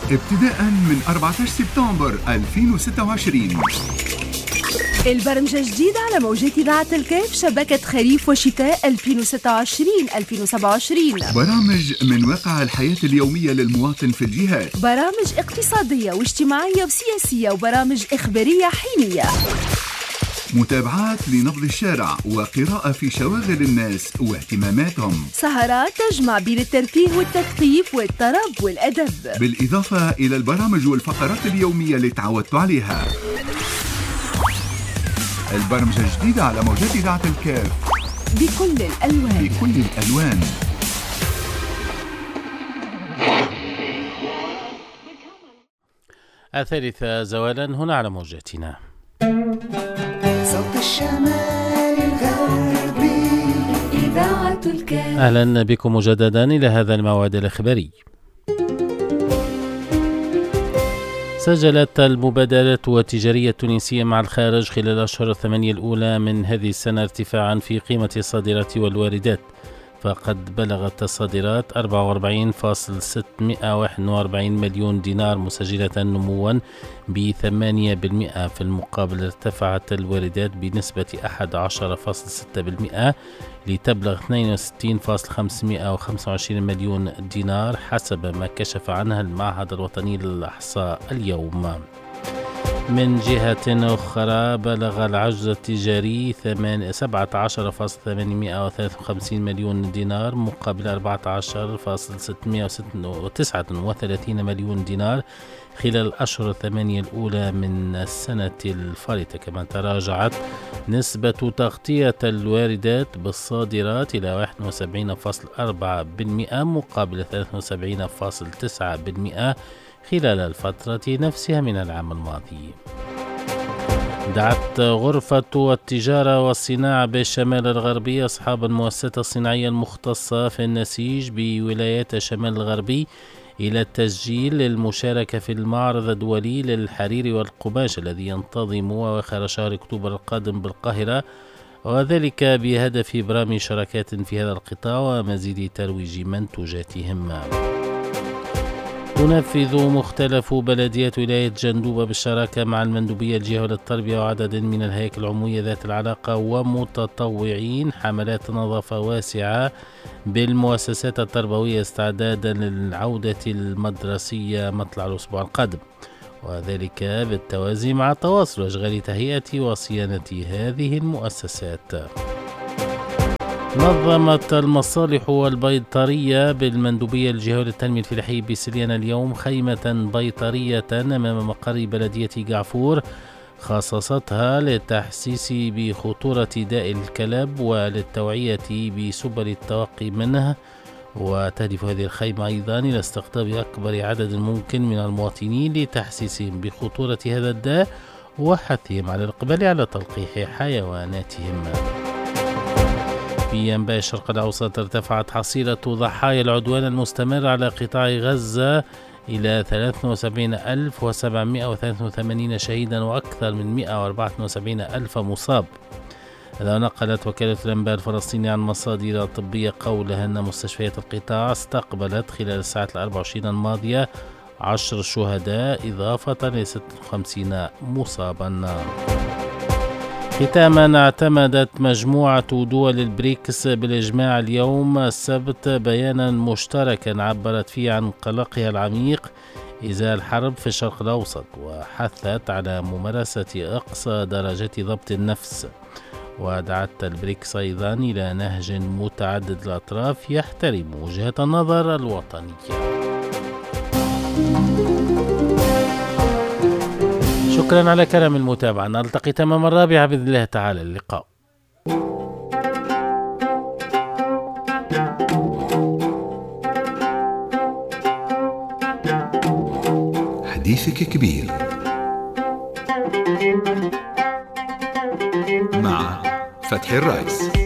ابتداء من 14 سبتمبر 2026. البرمجة جديدة على موجات إذاعة الكيف، شبكة خريف وشتاء 2026-2027. برامج من واقع الحياة اليومية للمواطن في الجهات، برامج اقتصادية واجتماعية وسياسية، وبرامج إخبارية حينية. متابعات لنبض الشارع وقراءة في شواغل الناس واهتماماتهم. سهرات تجمع بين الترفيه والتثقيف والطرب والأدب، بالإضافة إلى البرامج والفقرات اليومية اللي تعودتوا عليها. البرمجة الجديدة على موجات إذاعة الكيف بكل الألوان. الثالثة زوالا هنا على موجاتنا. صوت الشمال الغربي إذاعة الكيف. أهلا بكم مجددا إلى هذا الموعد الإخباري. سجلت المبادلة التجارية التونسية مع الخارج خلال الأشهر الثمانية الأولى من هذه السنة ارتفاعا في قيمة الصادرات والواردات، فقد بلغت الصادرات 44.641 مليون دينار، مسجلة نموا ب8%. في المقابل ارتفعت الواردات بنسبة 11.6% لتبلغ 62.525 مليون دينار حسب ما كشف عنها المعهد الوطني للإحصاء اليوم. من جهة أخرى بلغ العجز التجاري 17.853 مليون دينار مقابل 14.639 مليون دينار خلال الأشهر الثمانية الأولى من السنة الفارطة. كما تراجعت نسبة تغطية الواردات بالصادرات إلى 71.4% مقابل 73.9% خلال الفترة نفسها من العام الماضي. دعت غرفة التجارة والصناعة بالشمال الغربي أصحاب المؤسسات الصناعية المختصة في النسيج بولايات الشمال الغربي إلى التسجيل للمشاركة في المعرض الدولي للحرير والقماش الذي ينتظم أواخر شهر أكتوبر القادم بالقاهرة، وذلك بهدف إبرام شراكات في هذا القطاع ومزيد ترويج منتوجاتهم. تنفذ مختلف بلديات ولاية جندوبة بالشراكة مع المندوبية الجهوية للتربية وعدد من الهياكل العمومية ذات العلاقة ومتطوعين حملات نظافة واسعة بالمؤسسات التربوية استعدادا للعودة المدرسية مطلع الأسبوع القادم، وذلك بالتوازي مع تواصل أشغال تهيئة وصيانة هذه المؤسسات. نظمت المصالح البيطرية بالمندوبية الجهوية للتنمية الفلاحية بسليان اليوم خيمة بيطرية أمام مقر بلدية قعفور خصصتها للتحسيس بخطورة داء الكلب وللتوعية بسبل التوقي منه، وتهدف هذه الخيمة أيضا إلى استقطاب أكبر عدد ممكن من المواطنين لتحسيسهم بخطورة هذا الداء وحثهم على الإقبال على تلقيح حيواناتهم. في أنباء الشرق الأوسط ارتفعت حصيلة ضحايا العدوان المستمر على قطاع غزة إلى 73,783 شهيدا وأكثر من 174,000 مصاب. هذا نقلت وكالة الأنباء الفلسطينية عن مصادر طبية قولها أن مستشفيات القطاع استقبلت خلال الساعات 24 الماضية 10 شهداء إضافة ل 56 مصابا. ختاما، اعتمدت مجموعة دول البريكس بالإجماع اليوم السبت بيانا مشتركا عبرت فيه عن قلقها العميق إزاء الحرب في الشرق الأوسط، وحثت على ممارسة أقصى درجات ضبط النفس، ودعت البريكس أيضا إلى نهج متعدد الأطراف يحترم وجهة النظر الوطنية. شكرا على كرم المتابعة، نلتقي تمام الرابعة بإذن الله تعالى. اللقاء. حديثك كبير مع فتحي الرئيس.